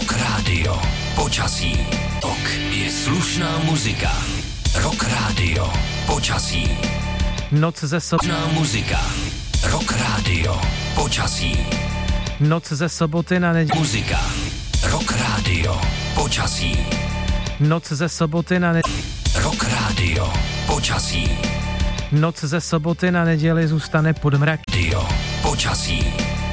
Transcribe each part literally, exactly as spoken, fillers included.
Rock Radio. Počasí. Ok je slušná muzika. Rock Radio. Počasí. Noc ze soboty. muzika. Rock Radio. Počasí. Noc ze soboty na neděli. Muzika. Rock Radio. Počasí. Noc ze soboty na neděli. Rock Radio. Počasí. Noc ze soboty na neděli zůstane pod mrakem. Radio. Počasí.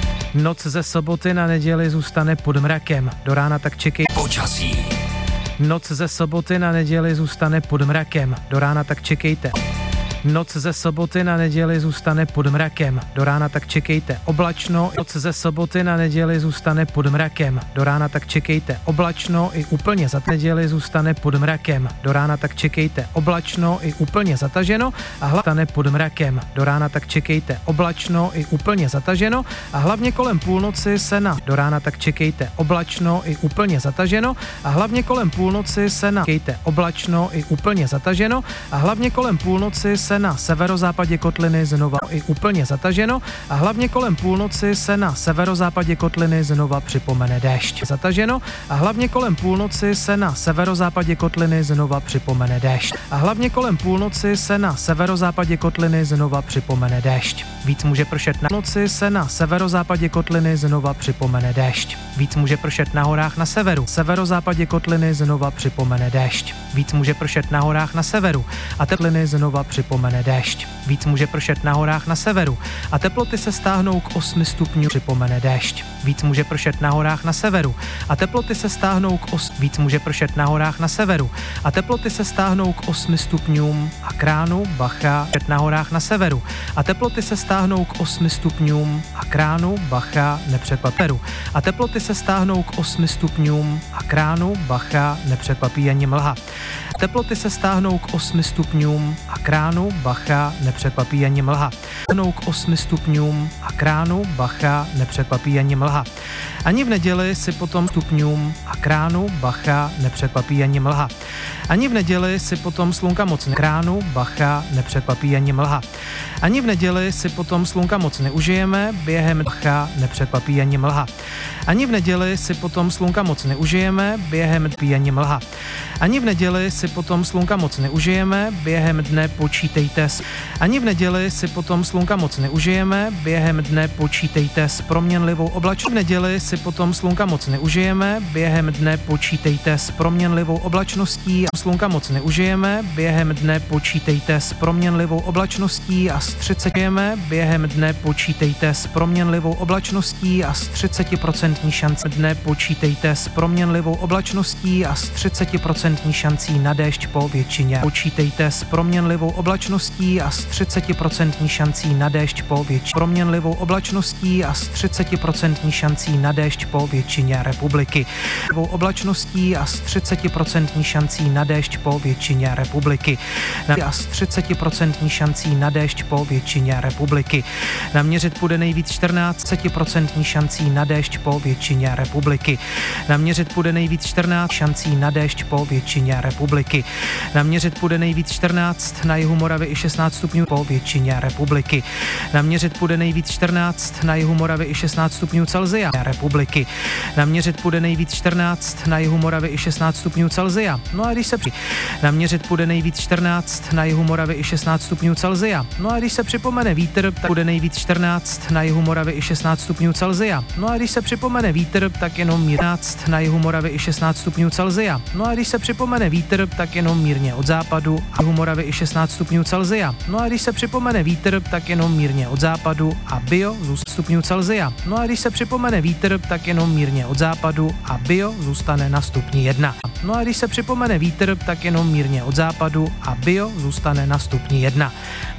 Noc ze soboty na neděli zůstane pod mrakem. Do rána tak čekej. Počasí. Noc ze soboty na neděli zůstane pod mrakem. Do rána tak čekejte. Noc ze soboty na neděli zůstane pod mrakem. Do rána tak čekejte. Oblačno. Noc ze soboty na neděli zůstane pod mrakem. Do rána tak čekejte. Oblačno i úplně za neděli zůstane pod mrakem. Do rána tak čekejte. Oblačno i úplně zataženo a hlavně pod mrakem. Do rána tak čekejte. Oblačno i úplně zataženo a hlavně kolem půlnoci se na. Do rána tak čekejte. Oblačno i úplně zataženo a hlavně kolem půlnoci se na. Čekejte. Oblačno i úplně zataženo a hlavně kolem půlnoci se na severozápadě kotliny znova i úplně zataženo a hlavně kolem půlnoci se na severozápadě kotliny znova připomene déšť. Zataženo a hlavně kolem půlnoci se na severozápadě kotliny znova připomene déšť. A hlavně kolem půlnoci se na severozápadě kotliny znova připomene déšť. Víc může pršet na noci se na severozápadě kotliny znova připomene déšť. Víc může pršet na horách na severu. Severozápadě kotliny znova připomene déšť. Víc může pršet na horách na severu a tepliny znova připomene déšť. Víc může pršet na horách na severu a teploty se stáhnou k osmi stupňům. Připomene déšť. Víc může pršet na horách na severu a teploty se stáhnou k os... Víc může pršet na horách na severu a teploty se stáhnou k osmi stupňům a kránu, bacha, na horách na severu a teploty se stáhnou k osmi stupňům a kránu, bacha, nepřekvaperu a teploty se stáhnou k osmi stupňům a kránu, bacha, nepřekvapí ani mlha. Teploty se stáhnou k osmi stupňům a kránu, bacha, nepřekvapí ani mlha. Stáhnou k osmi stupňům a kránu, bacha, nepřekvapí ani mlha. Ani v neděli si potom stupňům a kránu, bacha, nepřekvapí ani mlha. Ani v neděli si potom slunka moc ne... kránu, bacha, nepřekvapí ani mlha. Ani v neděli si potom slunka moc neužijeme, během bacha, nepřekvapí ani mlha. Ani v neděli si potom slunka moc neužijeme, během dne ani mlha. Ani v neděli si potom slunka moc neužijeme, během dne počítejte s... Ani v neděli si potom slunka moc neužijeme, během dne počítejte s proměnlivou oblačností. V neděli si potom slunka moc neužijeme, během dne počítejte s proměnlivou oblačností. Slunka moc neužijeme, během dne počítejte s proměnlivou oblačností a s třicetimi během dne počítejte s proměnlivou oblačností a s třiceti procenty šancí dne počítejte s proměnlivou oblačností a s třiceti procenty šancí na déšť po většině. Počítejte s proměnlivou oblačností a s třiceti procenty šancí na déšť po většině. Proměnlivou oblačností a s třiceti procenty šancí na déšť po většině republiky. Oblačností a s třiceti procenty šancí na déšť po většině republiky. A s třiceti procenty šancí na déšť po většině republiky. Naměřit půjde nejvíc čtrnáct procent šancí na déšť po většině republiky. Naměřit půjde nejvíc čtrnáct šancí na déšť po většině republiky. Naměřit půjde nejvíc čtrnáct na jihu Moravy i šestnáct stupňů po většině republiky. Naměřit půjde nejvíc čtrnáct na jihu Moravy i šestnáct stupňů Celsia republiky. Naměřit půjde nejvíc čtrnáct na jihu Moravy i šestnáct stupňů Celsia. No a když se při... Naměřit půjde nejvíc čtrnáct na jihu Moravy i šestnáct stupňů Celsia. No a když se připomene vítr, tak bude nejvíc čtrnáct na jihu Moravy i šestnáct stupňů Celsia. No a když se připomene vítr, tak jenom čtrnáct na jihu Moravy i šestnáct stupňů Celsia. No a když se připomene vítr, tak jenom mírně od západu a jihu Moravy i šestnáct stupňů Celsia. No a když se připomene vítr, tak jenom mírně od západu a bio zůstane stupňů Celsia. No a když se připomene vítr, tak jenom mírně od západu a bio zůstane na stupni jedna. No a když se připomene vítr, tak jenom mírně od západu a bio zůstane na stupni jedna.